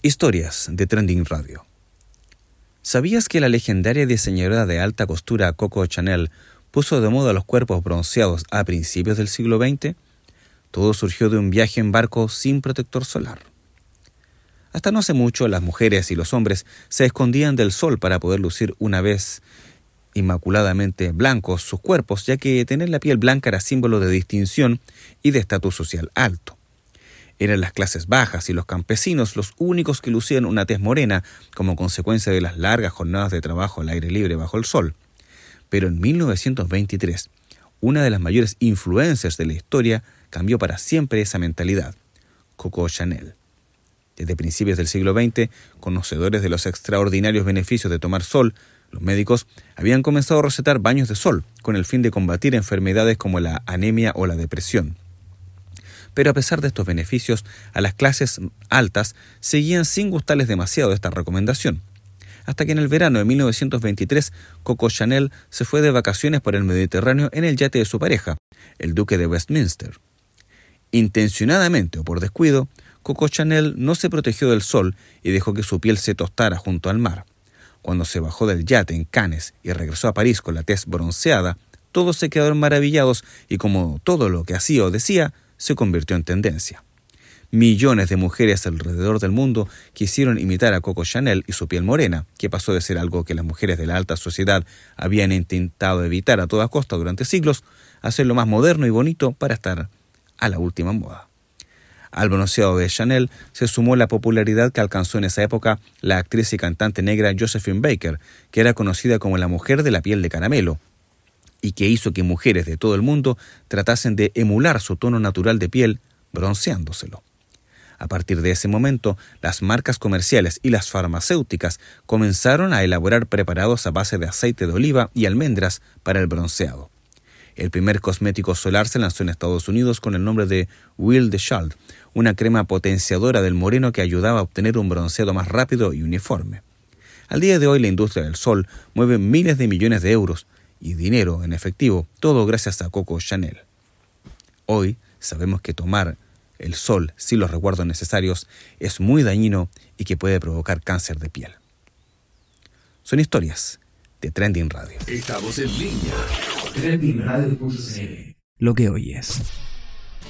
Historias de Trending Radio. ¿Sabías que la legendaria diseñadora de alta costura Coco Chanel puso de moda los cuerpos bronceados a principios del siglo XX? Todo surgió de un viaje en barco sin protector solar. Hasta no hace mucho, las mujeres y los hombres se escondían del sol para poder lucir una vez inmaculadamente blancos sus cuerpos, ya que tener la piel blanca era símbolo de distinción y de estatus social alto. Eran las clases bajas y los campesinos los únicos que lucían una tez morena como consecuencia de las largas jornadas de trabajo al aire libre bajo el sol. Pero en 1923, una de las mayores influencias de la historia cambió para siempre esa mentalidad: Coco Chanel. Desde principios del siglo XX, conocedores de los extraordinarios beneficios de tomar sol, los médicos habían comenzado a recetar baños de sol con el fin de combatir enfermedades como la anemia o la depresión. Pero a pesar de estos beneficios, a las clases altas seguían sin gustarles demasiado esta recomendación. Hasta que en el verano de 1923, Coco Chanel se fue de vacaciones por el Mediterráneo en el yate de su pareja, el duque de Westminster. Intencionadamente o por descuido, Coco Chanel no se protegió del sol y dejó que su piel se tostara junto al mar. Cuando se bajó del yate en Cannes y regresó a París con la tez bronceada, todos se quedaron maravillados y, como todo lo que hacía o decía, se convirtió en tendencia. Millones de mujeres alrededor del mundo quisieron imitar a Coco Chanel y su piel morena, que pasó de ser algo que las mujeres de la alta sociedad habían intentado evitar a toda costa durante siglos, a hacerlo más moderno y bonito para estar a la última moda. Al bronceado de Chanel se sumó la popularidad que alcanzó en esa época la actriz y cantante negra Josephine Baker, que era conocida como la mujer de la piel de caramelo, y que hizo que mujeres de todo el mundo tratasen de emular su tono natural de piel bronceándoselo. A partir de ese momento, las marcas comerciales y las farmacéuticas comenzaron a elaborar preparados a base de aceite de oliva y almendras para el bronceado. El primer cosmético solar se lanzó en Estados Unidos con el nombre de Huile de Chald, una crema potenciadora del moreno que ayudaba a obtener un bronceado más rápido y uniforme. Al día de hoy, la industria del sol mueve miles de millones de euros y dinero en efectivo, todo gracias a Coco Chanel. Hoy sabemos que tomar el sol sin los resguardos necesarios es muy dañino y que puede provocar cáncer de piel. Son historias de Trending Radio. Estamos en línea. Trendingradio.cl. Lo que oyes.